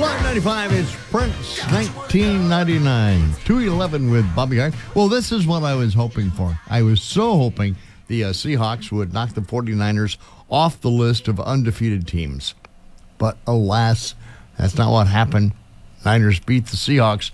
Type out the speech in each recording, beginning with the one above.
Live 95 is Prince 1999. 211 with Bobby Hart. Well, this is what I was hoping for. I was so hoping the Seahawks would knock the 49ers off the list of undefeated teams. But alas, that's not what happened. Niners beat the Seahawks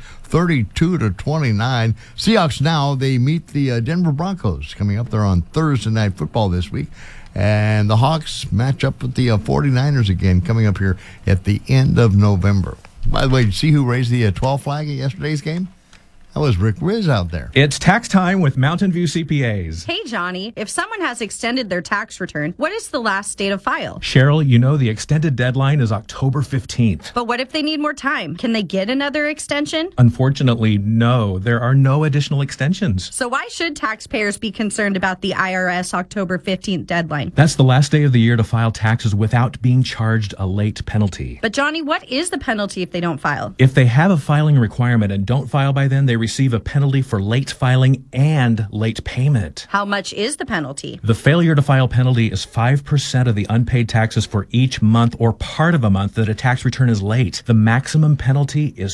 32-29. Seahawks now, they meet the Denver Broncos coming up there on Thursday Night Football this week. And the Hawks match up with the 49ers again coming up here at the end of November. By the way, did you see who raised the 12 flag at yesterday's game? That was Rick Riz out there. It's tax time with Mountain View CPAs. Hey, Johnny, if someone has extended their tax return, what is the last date of file? Cheryl, you know the extended deadline is October 15th. But what if they need more time? Can they get another extension? Unfortunately, no. There are no additional extensions. So why should taxpayers be concerned about the IRS October 15th deadline? That's the last day of the year to file taxes without being charged a late penalty. But, Johnny, what is the penalty if they don't file? If they have a filing requirement and don't file by then, they receive a penalty for late filing and late payment. How much is the penalty? The failure to file penalty is 5% of the unpaid taxes for each month or part of a month that a tax return is late. The maximum penalty is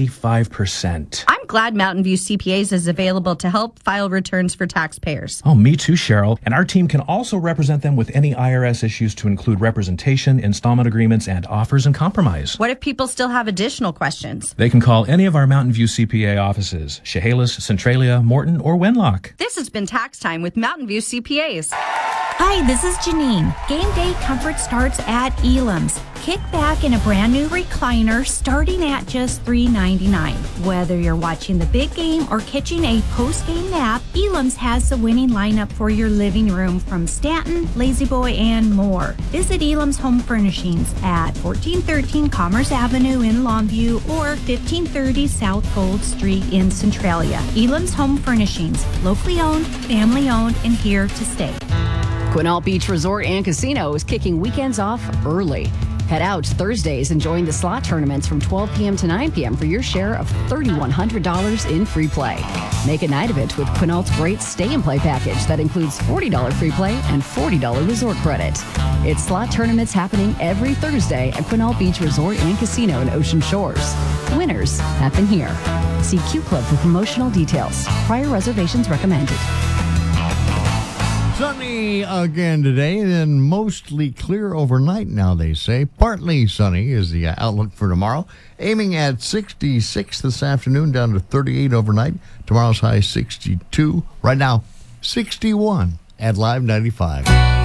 25%. I'm glad Mountain View CPAs is available to help file returns for taxpayers. Oh, me too, Cheryl. And our team can also represent them with any IRS issues to include representation, installment agreements, and offers and compromise. What if people still have additional questions? They can call any of our Mountain View CPA offices, Chehalis, Centralia, Morton, or Wenlock. This has been Tax Time with Mountain View CPAs. Hi, this is Janine. Game day comfort starts at Elam's. Kick back in a brand new recliner starting at just $3.99. Whether you're watching the big game or catching a post-game nap, Elam's has the winning lineup for your living room from Stanton, Lazy Boy, and more. Visit Elam's Home Furnishings at 1413 Commerce Avenue in Longview or 1530 South Gold Street in Centralia. Elam's Home Furnishings, locally owned, family owned, and here to stay. Quinault Beach Resort and Casino is kicking weekends off early. Head out Thursdays and join the slot tournaments from 12 p.m. to 9 p.m. for your share of $3,100 in free play. Make a night of it with Quinault's great stay and play package that includes $40 free play and $40 resort credit. It's slot tournaments happening every Thursday at Quinault Beach Resort and Casino in Ocean Shores. Winners happen here. See Q Club for promotional details. Prior reservations recommended. Sunny again today, then mostly clear overnight now, they say. Partly sunny is the outlook for tomorrow. Aiming at 66 this afternoon, down to 38 overnight. Tomorrow's high 62. Right now, 61 at Live 95.